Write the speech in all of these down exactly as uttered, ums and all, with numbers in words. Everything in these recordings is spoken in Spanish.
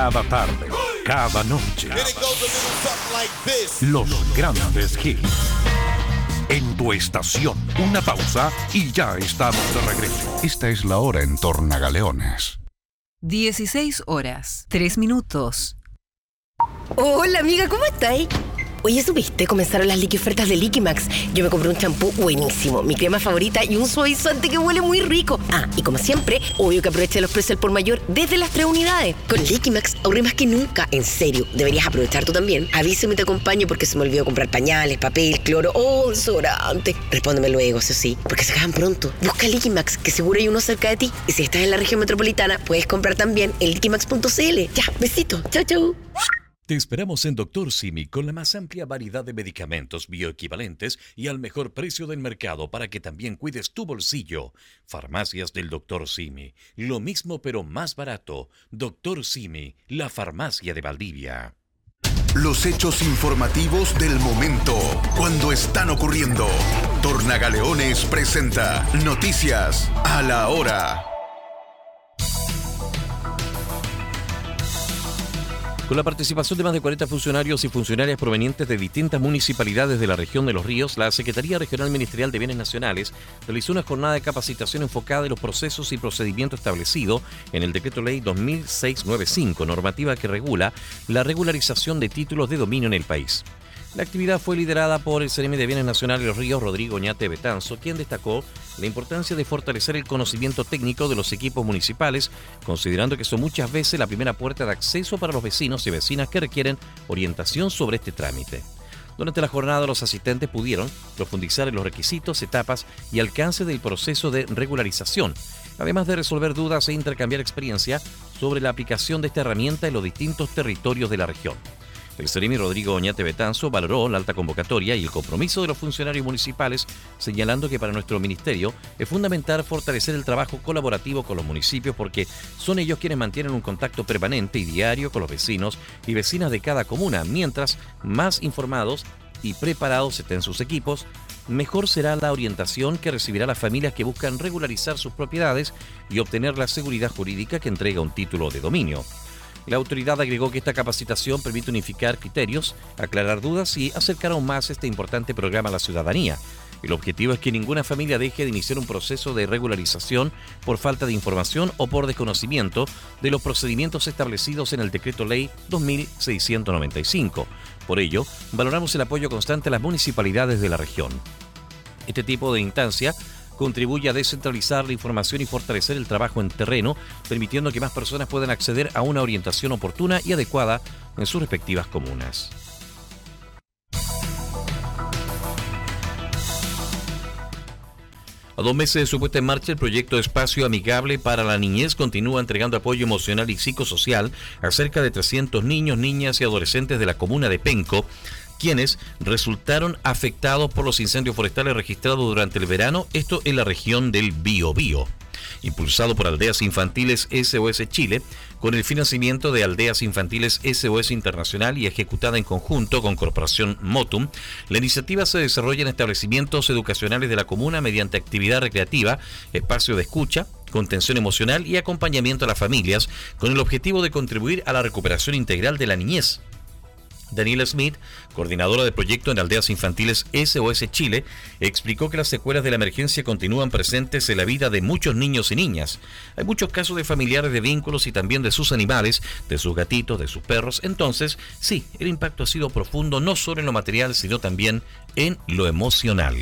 Cada tarde, cada noche. Los grandes hits. En tu estación, una pausa y ya estamos de regreso. Esta es la hora en Tornagaleones. dieciséis horas, tres minutos. Hola amiga, ¿cómo estáis? Oye, ¿supiste? Comenzaron las liqui ofertas de Liquimax. Yo me compré un champú buenísimo, mi crema favorita y un suavizante que huele muy rico. Ah, y como siempre, obvio que aproveché los precios al por mayor desde las tres unidades. Con Liquimax ahorré más que nunca. En serio, deberías aprovechar tú también. Avísame y te acompaño porque se me olvidó comprar pañales, papel, cloro o desodorante. Respóndeme luego, eso sí, porque se acaban pronto. Busca Liquimax, que seguro hay uno cerca de ti. Y si estás en la región metropolitana, puedes comprar también en liquimax punto c l. Ya, besito. Chau, chau. Te esperamos en Doctor Simi con la más amplia variedad de medicamentos bioequivalentes y al mejor precio del mercado para que también cuides tu bolsillo. Farmacias del Doctor Simi. Lo mismo pero más barato. Doctor Simi, la farmacia de Valdivia. Los hechos informativos del momento, cuando están ocurriendo. Tornagaleones presenta Noticias a la Hora. Con la participación de más de cuarenta funcionarios y funcionarias provenientes de distintas municipalidades de la región de Los Ríos, la Secretaría Regional Ministerial de Bienes Nacionales realizó una jornada de capacitación enfocada en los procesos y procedimientos establecidos en el Decreto Ley dos mil seiscientos noventa y cinco, normativa que regula la regularización de títulos de dominio en el país. La actividad fue liderada por el C N M de Bienes Nacionales de Los Ríos, Rodrigo Oñate Betanzo, quien destacó la importancia de fortalecer el conocimiento técnico de los equipos municipales, considerando que son muchas veces la primera puerta de acceso para los vecinos y vecinas que requieren orientación sobre este trámite. Durante la jornada, los asistentes pudieron profundizar en los requisitos, etapas y alcance del proceso de regularización, además de resolver dudas e intercambiar experiencia sobre la aplicación de esta herramienta en los distintos territorios de la región. El Ceremi Rodrigo Oñate Betanzo valoró la alta convocatoria y el compromiso de los funcionarios municipales, señalando que para nuestro ministerio es fundamental fortalecer el trabajo colaborativo con los municipios porque son ellos quienes mantienen un contacto permanente y diario con los vecinos y vecinas de cada comuna. Mientras más informados y preparados estén sus equipos, mejor será la orientación que recibirá las familias que buscan regularizar sus propiedades y obtener la seguridad jurídica que entrega un título de dominio. La autoridad agregó que esta capacitación permite unificar criterios, aclarar dudas y acercar aún más este importante programa a la ciudadanía. El objetivo es que ninguna familia deje de iniciar un proceso de regularización por falta de información o por desconocimiento de los procedimientos establecidos en el Decreto Ley dos mil seiscientos noventa y cinco. Por ello, valoramos el apoyo constante a las municipalidades de la región. Este tipo de instancia contribuye a descentralizar la información y fortalecer el trabajo en terreno, permitiendo que más personas puedan acceder a una orientación oportuna y adecuada en sus respectivas comunas. A dos meses de su puesta en marcha, el proyecto Espacio Amigable para la Niñez continúa entregando apoyo emocional y psicosocial a cerca de trescientos niños, niñas y adolescentes de la comuna de Penco, quienes resultaron afectados por los incendios forestales registrados durante el verano, esto en la región del Biobío. Impulsado por Aldeas Infantiles S O S Chile, con el financiamiento de Aldeas Infantiles S O S Internacional y ejecutada en conjunto con Corporación Motum, la iniciativa se desarrolla en establecimientos educacionales de la comuna mediante actividad recreativa, espacio de escucha, contención emocional y acompañamiento a las familias, con el objetivo de contribuir a la recuperación integral de la niñez. Daniela Smith, coordinadora de proyecto en Aldeas Infantiles S O S Chile, explicó que las secuelas de la emergencia continúan presentes en la vida de muchos niños y niñas. Hay muchos casos de familiares de vínculos y también de sus animales, de sus gatitos, de sus perros. Entonces, sí, el impacto ha sido profundo no solo en lo material, sino también en lo emocional.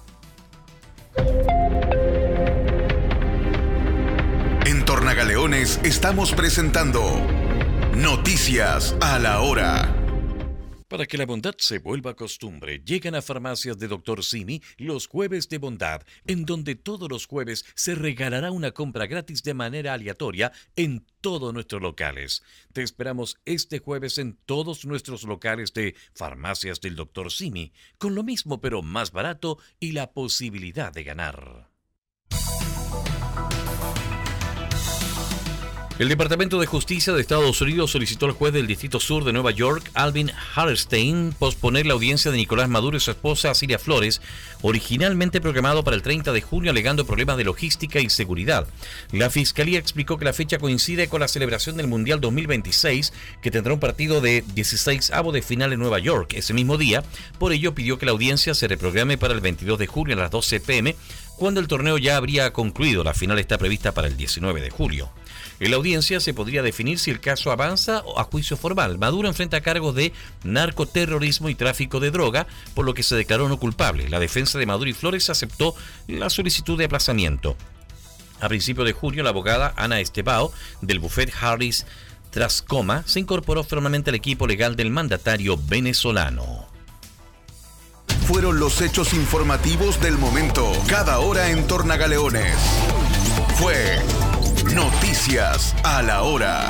En Tornagaleones estamos presentando Noticias a la Hora. Para que la bondad se vuelva costumbre, llegan a Farmacias de Doctor Simi los jueves de bondad, en donde todos los jueves se regalará una compra gratis de manera aleatoria en todos nuestros locales. Te esperamos este jueves en todos nuestros locales de Farmacias del Doctor Simi, con lo mismo pero más barato y la posibilidad de ganar. El Departamento de Justicia de Estados Unidos solicitó al juez del Distrito Sur de Nueva York, Alvin Harrestein, posponer la audiencia de Nicolás Maduro y su esposa, Cilia Flores, originalmente programado para el treinta de junio, alegando problemas de logística y seguridad. La Fiscalía explicó que la fecha coincide con la celebración del Mundial dos mil veintiséis, que tendrá un partido de dieciseisavo de final en Nueva York ese mismo día. Por ello, pidió que la audiencia se reprograme para el veintidós de julio a las doce pe eme, cuando el torneo ya habría concluido. La final está prevista para el diecinueve de julio. En la audiencia se podría definir si el caso avanza a juicio formal. Maduro enfrenta cargos de narcoterrorismo y tráfico de droga, por lo que se declaró no culpable. La defensa de Maduro y Flores aceptó la solicitud de aplazamiento. A principios de junio, la abogada Ana Estebao, del bufete Harris Trascoma, se incorporó formalmente al equipo legal del mandatario venezolano. Fueron los hechos informativos del momento, cada hora en Tornagaleones. Fue Noticias a la Hora.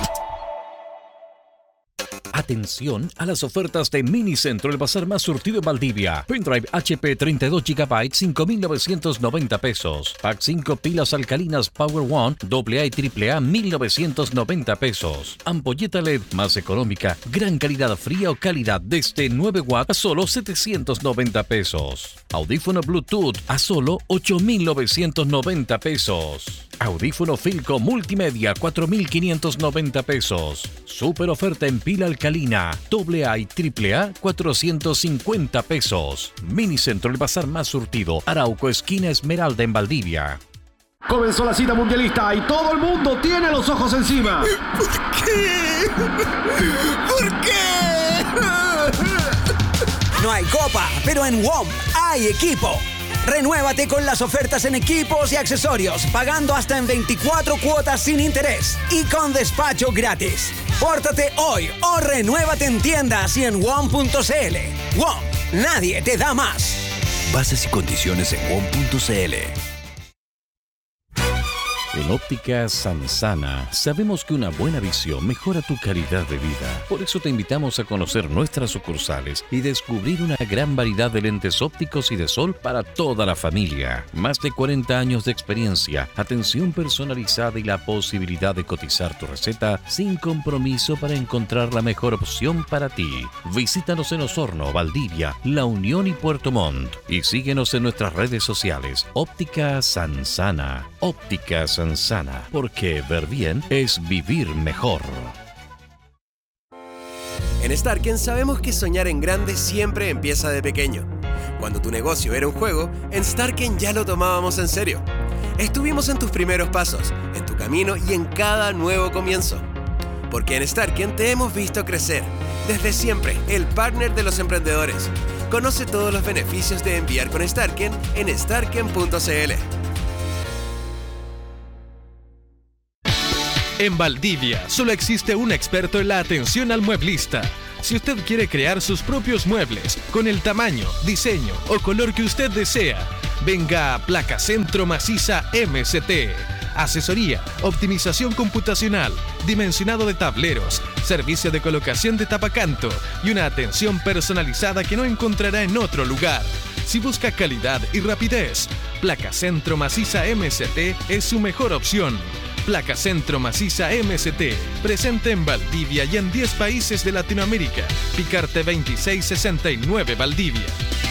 Atención a las ofertas de Minicentro, el bazar más surtido en Valdivia. Pendrive H P treinta y dos gigabytes, cinco mil novecientos noventa pesos. Pack cinco pilas alcalinas Power One, doble A y triple A, mil novecientos noventa pesos. Ampolleta L E D más económica, gran calidad fría o calidad desde nueve watts a solo setecientos noventa pesos. Audífono Bluetooth a solo ocho mil novecientos noventa pesos. Audífono Filco Multimedia, cuatro mil quinientos noventa pesos. Super oferta en pila alcalina, doble A y triple A, cuatrocientos cincuenta pesos. Minicentro, el bazar más surtido. Arauco, esquina Esmeralda en Valdivia. Comenzó la cita mundialista y todo el mundo tiene los ojos encima. ¿Por qué? ¿Por qué? No hay copa, pero en W O M hay equipo. Renuévate con las ofertas en equipos y accesorios, pagando hasta en veinticuatro cuotas sin interés y con despacho gratis. Pórtate hoy o renuévate en tiendas y en W O M punto c l. W O M, nadie te da más. Bases y condiciones en W O M punto c l. En Óptica Sansana sabemos que una buena visión mejora tu calidad de vida. Por eso te invitamos a conocer nuestras sucursales y descubrir una gran variedad de lentes ópticos y de sol para toda la familia. Más de cuarenta años de experiencia, atención personalizada y la posibilidad de cotizar tu receta sin compromiso para encontrar la mejor opción para ti. Visítanos en Osorno, Valdivia, La Unión y Puerto Montt y síguenos en nuestras redes sociales. Óptica Sansana. Óptica Sansana. Sana, porque ver bien es vivir mejor. En Starken sabemos que soñar en grande siempre empieza de pequeño. Cuando tu negocio era un juego, en Starken ya lo tomábamos en serio. Estuvimos en tus primeros pasos, en tu camino y en cada nuevo comienzo. Porque en Starken te hemos visto crecer. Desde siempre, el partner de los emprendedores. Conoce todos los beneficios de enviar con Starken en starken punto c l. En Valdivia solo existe un experto en la atención al mueblista. Si usted quiere crear sus propios muebles con el tamaño, diseño o color que usted desea, venga a Placa Centro Maciza M C T. Asesoría, optimización computacional, dimensionado de tableros, servicio de colocación de tapacanto y una atención personalizada que no encontrará en otro lugar. Si busca calidad y rapidez, Placa Centro Maciza M C T es su mejor opción. Placa Centro Maciza M C T, presente en Valdivia y en diez países de Latinoamérica. Picarte veintiséis sesenta y nueve Valdivia.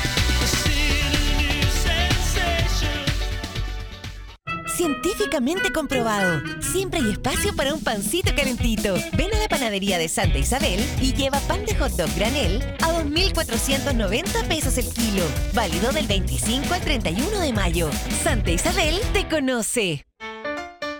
Científicamente comprobado. Siempre hay espacio para un pancito calentito. Ven a la panadería de Santa Isabel y lleva pan de hot dog granel a dos mil cuatrocientos noventa pesos el kilo. Válido del veinticinco al treinta y uno de mayo. Santa Isabel te conoce.